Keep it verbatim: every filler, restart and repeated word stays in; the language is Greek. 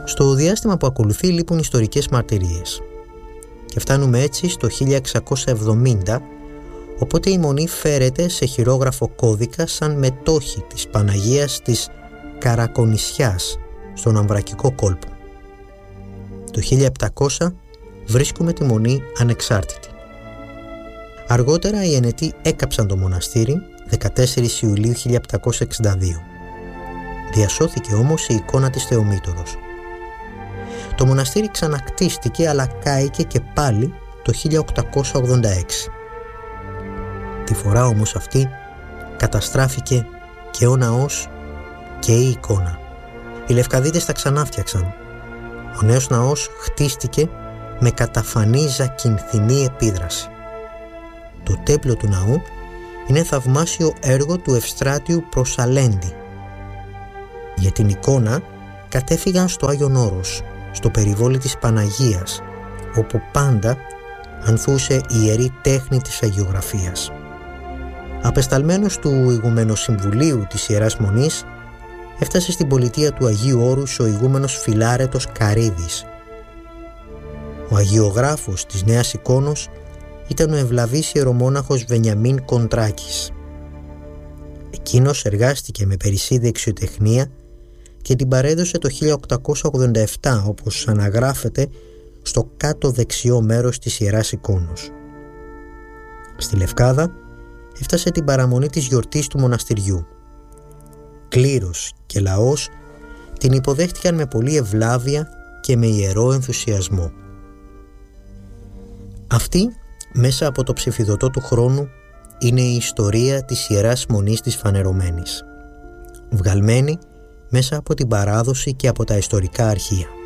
Στο διάστημα που ακολουθεί λείπουν ιστορικές μαρτυρίες και φτάνουμε έτσι στο χίλια εξακόσια εβδομήντα, οπότε η Μονή φέρεται σε χειρόγραφο κώδικα σαν μετόχη της Παναγίας της Καρακονησιάς στον Αμβρακικό κόλπο. Το χίλια επτακόσια βρίσκουμε τη Μονή ανεξάρτητη. Αργότερα οι Ενετοί έκαψαν το μοναστήρι δεκατέσσερις Ιουλίου χίλια επτακόσια εξήντα δύο. Διασώθηκε όμως η εικόνα της Θεομήτωρος. Το μοναστήρι ξανακτίστηκε αλλά κάηκε και πάλι το χίλια οκτακόσια ογδόντα έξι. Τη φορά όμως αυτή καταστράφηκε και ο ναός και η εικόνα. Οι Λευκαδίτες τα ξανάφτιαξαν. Ο νέος ναός χτίστηκε με καταφανή ζακυνθινή επίδραση. Το τέμπλο του ναού είναι θαυμάσιο έργο του Ευστράτιου Προσαλέντη. Για την εικόνα κατέφυγαν στο Άγιον Όρος, στο περιβόλι της Παναγίας, όπου πάντα ανθούσε η ιερή τέχνη της αγιογραφίας. Απεσταλμένος του Ηγουμενοσυμβουλίου της Ιεράς Μονής, έφτασε στην πολιτεία του Αγίου Όρους ο ηγούμενος Φιλάρετος Καρύδης. Ο αγιογράφος της Νέας Εικόνος ήταν ο ευλαβής ιερομόναχος Βενιαμίν Κοντράκης. Εκείνος εργάστηκε με περισσή δεξιοτεχνία και την παρέδωσε το χίλια οκτακόσια ογδόντα επτά, όπως αναγράφεται στο κάτω δεξιό μέρος της Ιεράς Εικόνος. Στη Λευκάδα έφτασε την παραμονή της γιορτής του μοναστηριού. Κλήρος και λαός την υποδέχτηκαν με πολλή ευλάβεια και με ιερό ενθουσιασμό. Αυτή, μέσα από το ψηφιδωτό του χρόνου, είναι η ιστορία της Ιεράς Μονής της Φανερωμένης, βγαλμένη μέσα από την παράδοση και από τα ιστορικά αρχεία.